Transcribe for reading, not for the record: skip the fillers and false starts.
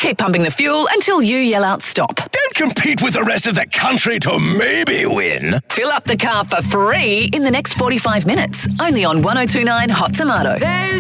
keep pumping the fuel until you yell out stop. Don't compete with the rest of the country to maybe win. Fill up the car for free in the next 45 minutes, only on 1029 Hot Tomato.